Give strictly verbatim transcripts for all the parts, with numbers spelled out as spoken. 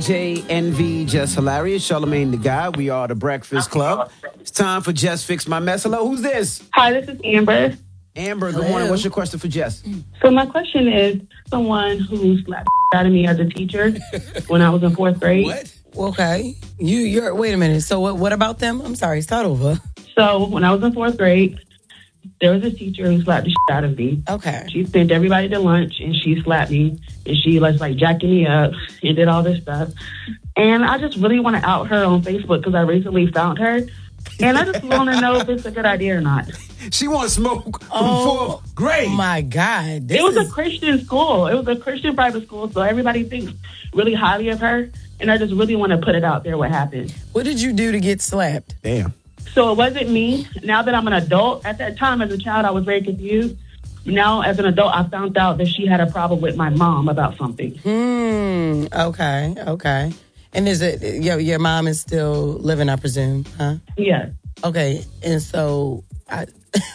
J, Envy, Just Hilarious, Charlamagne the Guy. We are the Breakfast Club. It's time for Just Fix My Mess. Hello, who's this? Hi, this is Amber. Amber, good Hello. morning. What's your question for Jess? So my question is, someone who slapped the out of me as a teacher when I was in fourth grade. What? Okay. You, you're, wait a minute. So what, what about them? I'm sorry, start over. So when I was in fourth grade, there was a teacher who slapped the shit out of me. Okay. She sent everybody to lunch and she slapped me and she was like jacking me up and did all this stuff. And I just really want to out her on Facebook because I recently found her. And I just want to know if it's a good idea or not. She wants smoke from Oh, fourth grade. my God. This It was is, a Christian school. It was a Christian private school, so everybody thinks really highly of her. And I just really want to put it out there what happened. What did you do to get slapped? Damn. So it wasn't me. Now that I'm an adult, at that time as a child, I was very confused. Now as an adult, I found out that she had a problem with my mom about something. Hmm. Okay. Okay. And is it your your mom is still living, I presume, huh? Yeah. Okay. And so I,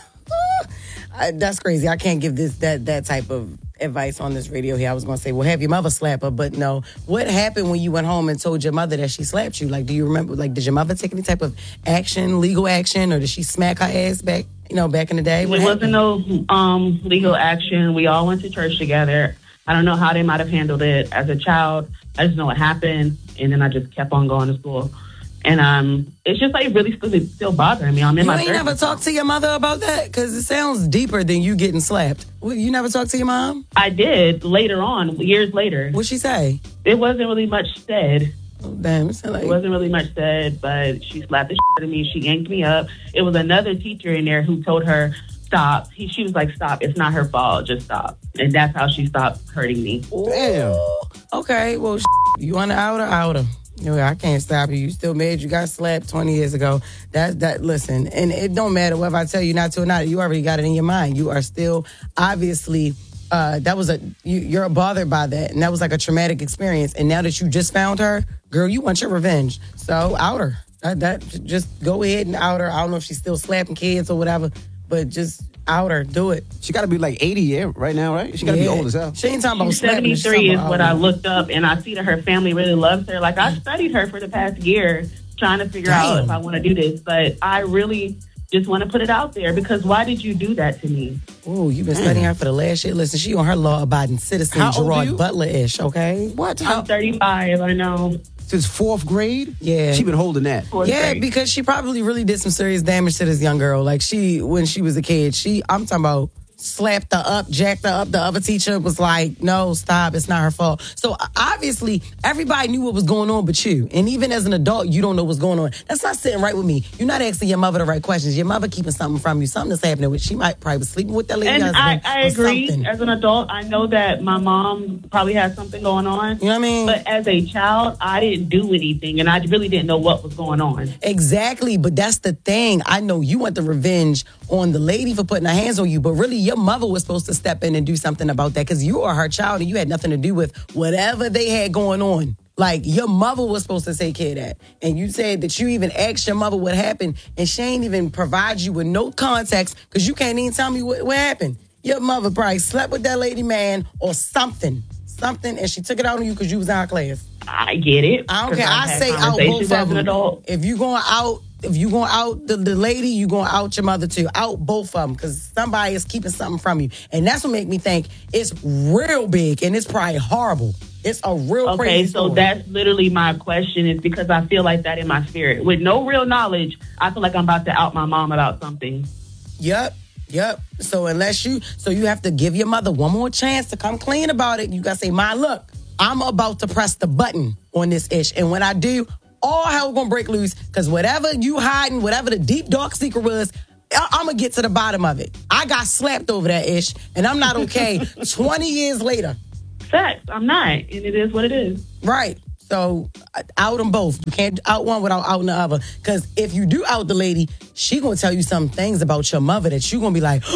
I that's crazy. I can't give this that that type of advice on this radio here. I was going to say, well, have your mother slap her, but no. What happened when you went home and told your mother that she slapped you? Like, do you remember? Like, did your mother take any type of action, legal action, or did she smack her ass back? You know, back in the day. What There happened? wasn't no um, legal action. We all went to church together. I don't know how they might have handled it as a child. I just know what happened, and then I just kept on going to school. And um, it's just like really still, still bothering me. I'm in You my ain't never thirties. talked to your mother about that? Because it sounds deeper than you getting slapped. What, you never talked to your mom? I did later on, years later. What'd she say? It wasn't really much said. Oh, damn, it sound like... It wasn't really much said, but she slapped the shit out of me. She yanked me up. It was another teacher in there who told her, stop. He, she was like, stop. It's not her fault. Just stop. And that's how she stopped hurting me. Damn. Okay, well, you want to outer, outer. You know, I can't stop you. You still mad. You got slapped twenty years ago. That, that, listen, and it don't matter whether I tell you not to or not. You already got it in your mind. You are still, obviously, uh, that was a, you, you're bothered by that. And that was like a traumatic experience. And now that you just found her, girl, you want your revenge. So, out her. That, that, just go ahead and out her. I don't know if she's still slapping kids or whatever, but just out her. Do it. She got to be like eighty yeah, right now, right? She got to Yeah. be old as hell. She ain't talking about She's slapping. She's seventy-three talking is about what out I her. looked up, and I see that her family really loves her. Like, I studied her for the past year, trying to figure out Damn. if I want to do this, but I really just want to put it out there because why did you do that to me? Ooh, you've been studying her for the last year. Listen, she on her law-abiding citizen, How old are you? Gerard Butler-ish, okay? What? I'm How? thirty-five, I know. Since fourth grade? Yeah. She been holding that. Fourth Yeah, grade. because she probably really did some serious damage to this young girl. Like, she, when she was a kid, she, I'm talking about, slapped her up, jacked her up. The other teacher was like, no, stop, it's not her fault. So obviously, everybody knew what was going on but you. And even as an adult, you don't know what's going on. That's not sitting right with me. You're not asking your mother the right questions. Your mother keeping something from you, something that's happening with. She might probably was sleeping with that lady And I, husband I or agree. something. As an adult, I know that my mom probably has something going on. You know what I mean? But as a child, I didn't do anything, and I really didn't know what was going on. Exactly, but that's the thing. I know you want the revenge on the lady for putting her hands on you, but really your mother was supposed to step in and do something about that because you are her child and you had nothing to do with whatever they had going on. Like, your mother was supposed to take care of that. And you said that you even asked your mother what happened, and she ain't even provide you with no context because you can't even tell me what, what happened. Your mother probably slept with that lady man or something. Something, and she took it out on you because you was in her class. I get it. I don't 'cause care. I've I had say out conversations both as of an them. adult. If you going out, if you going out the, the lady, you going out your mother too. Out both of them because somebody is keeping something from you, and that's what make me think it's real big and it's probably horrible. It's a real Okay, crazy so story. that's literally my question is because I feel like that in my spirit. With no real knowledge, I feel like I'm about to out my mom about something. Yep. Yep. So unless you, so you have to give your mother one more chance to come clean about it. You gotta say, "Ma, look, I'm about to press the button on this ish, and when I do, all hell gonna break loose. Because whatever you hiding, whatever the deep dark secret was, I- I'm gonna get to the bottom of it. I got slapped over that ish, and I'm not okay. Twenty years later, Facts, I'm not, and it is what it is. right? So uh, out them both. You can't out one without outing the other. Because if you do out the lady, she gonna tell you some things about your mother that you gonna be like,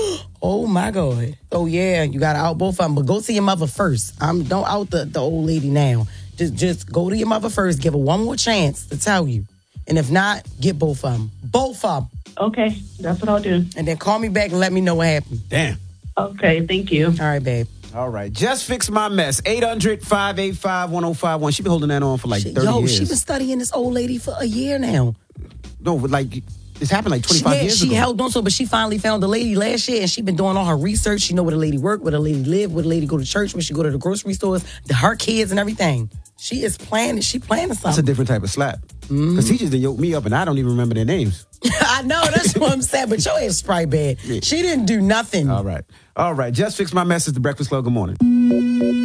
oh my God. So yeah, you gotta out both of them. But go to your mother first. Um, don't out the, the old lady now. Just just go to your mother first. Give her one more chance to tell you. And if not, get both of them. Both of them. Okay, that's what I'll do. And then call me back and let me know what happened. Damn. Okay, thank you. All right, babe. All right. Just Fix My Mess. eight hundred, five eight five, one oh five one. She been holding that on for like thirty Yo, years. she been studying this old lady for a year now. No, but like, it's happened like twenty-five yeah, years she ago. held on to it, but she finally found the lady last year, and she been doing all her research. She know where the lady work, where the lady live, where the lady go to church, where she go to the grocery stores, the, her kids and everything. She is planning. She planning something. That's a different type of slap. Because Mm-hmm. teachers done yoked me up, and I don't even remember their names. I know, that's what I'm saying, but your ass is probably bad. Yeah. She didn't do nothing. All right. All right. Just Fix My Mess is the Breakfast Club. Good morning.